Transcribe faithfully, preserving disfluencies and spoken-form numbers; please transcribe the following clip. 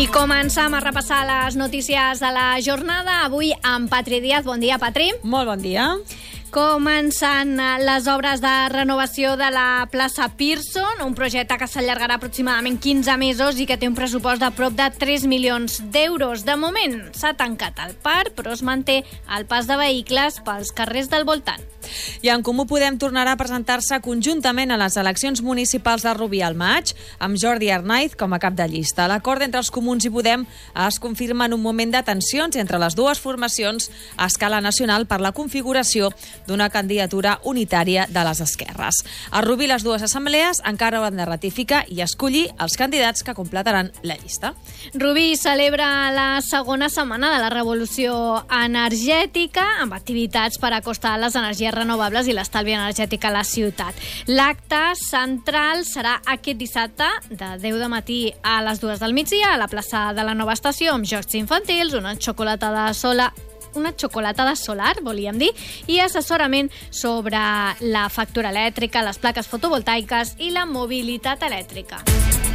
I començam a repassar les notícies de la jornada. Avui amb Patri Díaz. Bon dia, Patri. Molt bon dia. Començant les obres de renovació de la plaça Pearson, un projecte que s'allargarà aproximadament quinze mesos i que té un pressupost de prop de tres milions d'euros. De moment s'ha tancat el parc, però es manté el pas de vehicles pels carrers del voltant. I en Comú Podem tornarà a presentar-se conjuntament a les eleccions municipals de Rubí al maig, amb Jordi Arnaiz com a cap de llista. L'acord entre els comuns i Podem es confirma en un moment de tensions entre les dues formacions a escala nacional per la configuració d'una candidatura unitària de les esquerres. A Rubí les dues assemblees encara ho han de ratificar i escollir els candidats que completaran la llista. Rubí celebra la segona setmana de la revolució energètica amb activitats per acostar les energies renovables i l'estalvi energètic a la ciutat. L'acte central serà aquest dissabte de deu de matí a les dues del migdia a la plaça de la nova estació amb jocs infantils, una xocolatada sola una xocolatada solar, volíem dir, i assessorament sobre la factura elèctrica, les plaques fotovoltaiques i la mobilitat elèctrica.